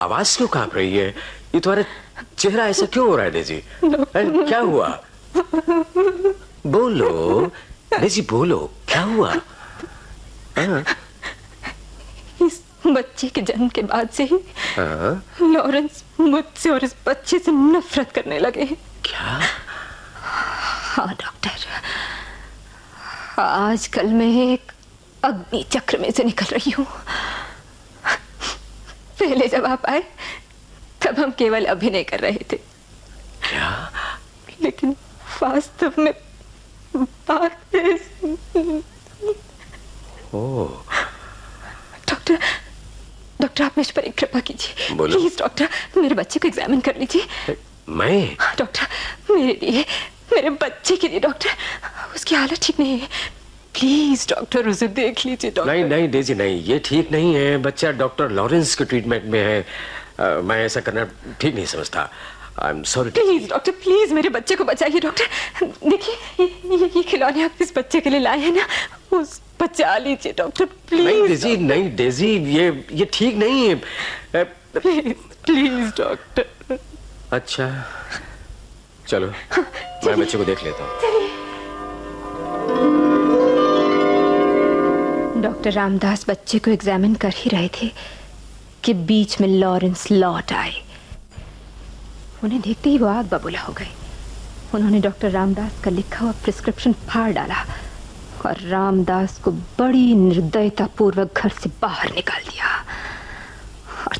आवाज क्यों कांप रही है? ये तुम्हारा चेहरा ऐसा क्यों हो रहा है डेजी? क्या हुआ? बोलो डेजी, बोलो, क्या हुआ? इस बच्चे के जन्म के बाद से ही लॉरेंस मुझसे और इस बच्चे से नफरत करने लगे। क्या? हाँ डॉक्टर, आजकल मैं एक अग्नि चक्र में से निकल रही हूँ। पहले जब आप आए तब हम केवल अभिनय कर रहे थे। क्या? लेकिन वास्तव में बात डॉक्टर, डॉक्टर आप मुझ पर एक कृपा कीजिए। प्लीज डॉक्टर, मेरे बच्चे को एग्जामिन कर लीजिए। मैं? डॉक्टर मेरे लिए, मेरे बच्चे के लिए डॉक्टर, उसकी हालत ठीक नहीं है। प्लीज डॉक्टर उसे देख लीजिए डॉक्टर। नहीं नहीं डेजी नहीं, ये ठीक नहीं है। बच्चा डॉक्टर लॉरेंस के ट्रीटमेंट में है। मैं ऐसा करना ठीक नहीं समझता। I am sorry. Please doctor, please मेरे बच्चे को बचाइए डॉक्टर। देखिए ये खिलौने आप इस बच्चे के लिए लाए हैं ना, उस बचा लीजिए डॉक्टर प्लीज। नहीं डेजी, नहीं डेजी, ये ठीक नहीं है। Please doctor. अच्छा चलो, मैं बच्चे को देख लेता हूँ। डॉक्टर रामदास बच्चे को एग्जामिन कर ही रहे थे कि बीच में लॉरेंस लौट आए। उन्हें देखते ही वो आग बबूला हो गए। उन्होंने डॉक्टर रामदास का लिखा हुआ प्रिस्क्रिप्शन फाड़ डाला और रामदास को बड़ी निर्दयता पूर्वक घर से बाहर निकाल दिया। और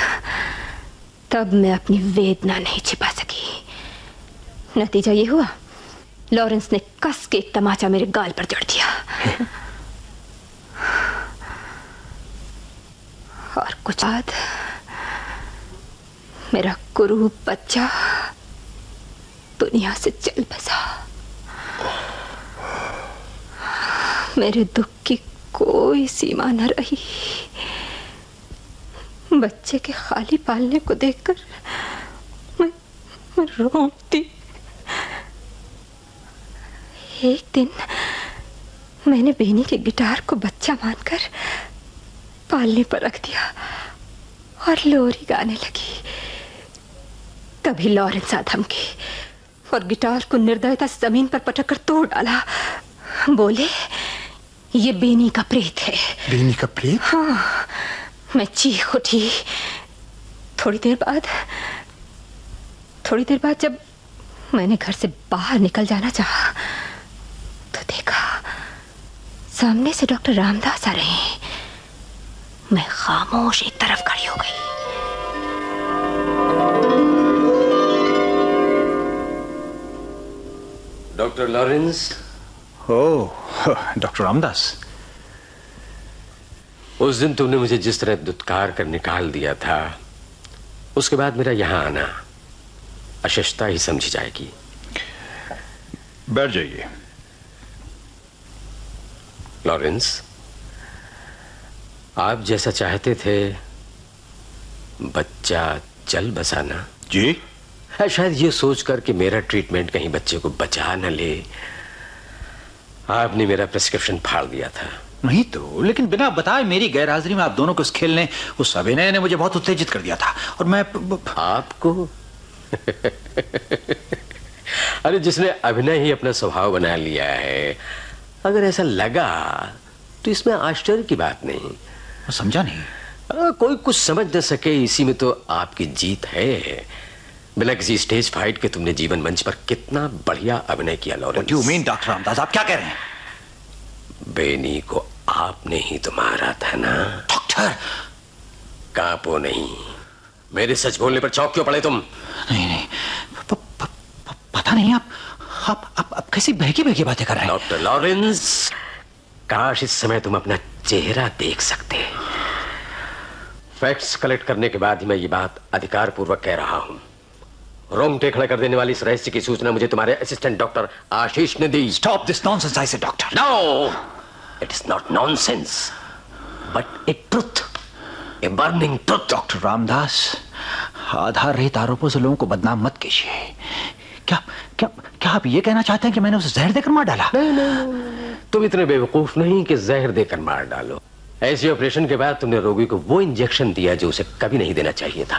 तब मैं अपनी वेदना नहीं छिपा सकी। नतीजा ये हुआ, लॉरेंस ने कस के एक तमाचा मेरे गाल पर जड़ दिया। और कुछ बाद मेरा कुरूप बच्चा दुनिया से चल बसा। मेरे दुख की कोई सीमा न रही। बच्चे के खाली पालने को देखकर मैं रो उठती। एक दिन मैंने बेनी के गिटार को बच्चा मानकर पालने पर रख दिया और लोरी गाने लगी। तभी लॉरेंस आ धमकी और गिटार को निर्दयता से जमीन पर पटक कर तोड़ डाला। बोले ये बेनी का प्रेत है। बेनी का प्रेत? हाँ, मैं चीख उठी। थोड़ी देर बाद जब मैंने घर से बाहर निकल जाना चाहा तो देखा सामने से डॉक्टर रामदास आ रहे हैं। मैं खामोश एक तरफ खड़ी हो गई। Doctor Lawrence. ओह डॉक्टर रामदास। उस दिन तुमने मुझे जिस तरह दुत्कार कर निकाल दिया था, उसके बाद मेरा यहां आना अशिष्टता ही समझी जाएगी। बैठ जाइए। लॉरेंस, आप जैसा चाहते थे बच्चा चल बसाना जी, शायद ये सोचकर कि मेरा ट्रीटमेंट कहीं बच्चे को बचा न ले, आपने मेरा प्रिस्क्रिप्शन फाड़ दिया था। नहीं तो, लेकिन बिना बताए मेरी गैरहाजिरी में आप दोनों को इस खेल ने, उस अभिनय ने मुझे बहुत उत्तेजित कर दिया था। और मैं आपको अरे जिसने अभिनय ही अपना स्वभाव बना लिया है, अगर ऐसा लगा तो इसमें आश्चर्य की बात नहीं। समझा नहीं। कोई कुछ समझ न सके इसी में तो आपकी जीत है। बिना किसी स्टेज फाइट के तुमने जीवन मंच पर कितना बढ़िया अभिनय किया Lawrence. What do you mean, doctor Ramdas, आप क्या कह रहे हैं? बेनी को आपने ही तो मारा था ना डॉक्टर। कांपो नहीं, मेरे सच बोलने पर चौंक क्यों पड़े तुम? नहीं पता नहीं, आप कैसी बहकी बातें कर रहे हैं? डॉक्टर लॉरेंस, काश इस समय तुम अपना चेहरा देख सकते। फैक्ट्स कलेक्ट करने के बाद ही मैं ये बात अधिकार पूर्वक कह रहा हूं। रोंगटे खड़े कर देने वाली इस रहस्य की सूचना मुझे तुम्हारे असिस्टेंट डॉक्टर आशीष ने दी। स्टॉप दिस नॉनसेंस, आई से doctor. No, it is not nonsense but A truth, a burning truth. Doctor Ramdas, आधार रहित आरोपों से लोगों को बदनाम मत कीजिए। क्या आप ये कहना चाहते हैं कि मैंने उसे जहर देकर मार डाला? नहीं, तुम इतने बेवकूफ नहीं कि जहर देकर मार डालो। ऐसे ऑपरेशन के बाद तुमने रोगी को वो इंजेक्शन दिया जो उसे कभी नहीं देना चाहिए था।